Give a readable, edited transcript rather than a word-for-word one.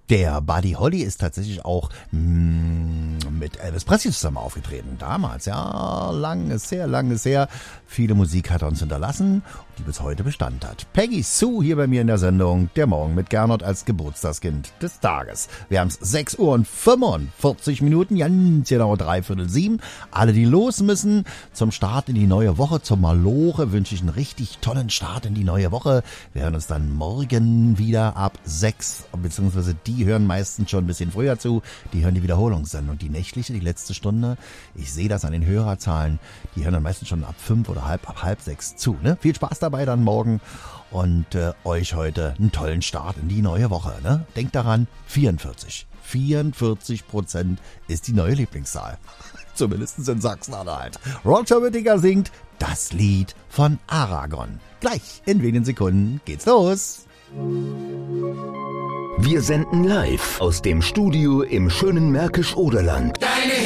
Der Buddy Holly ist tatsächlich auch mit Elvis Presley zusammen aufgetreten. Damals, ja, sehr lange her. Viele Musik hat er uns hinterlassen, die bis heute Bestand hat. Peggy Sue hier bei mir in der Sendung. Der Morgen mit Gernot als Geburtstagskind des Tages. Wir haben es 6 Uhr und 45 Minuten, ganz genau 6:45. Alle, die los müssen zum Start in die neue Woche, zum Maloche, wünsche ich einen richtig tollen Start in die neue Woche. Wir hören uns dann morgen wieder ab 6, beziehungsweise die hören meistens schon ein bisschen früher zu. Die hören die Wiederholungssendung, die nächtliche, die letzte Stunde. Ich sehe das an den Hörerzahlen. Die hören dann meistens schon ab 5 oder ab halb 6 zu. Ne? Viel Spaß dabei dann morgen und euch heute einen tollen Start in die neue Woche. Ne? Denkt daran, 44% ist die neue Lieblingszahl. Zumindest in Sachsen-Anhalt. Roger Whittaker singt das Lied von Aragon. Gleich in wenigen Sekunden geht's los. Wir senden live aus dem Studio im schönen Märkisch-Oderland. Deine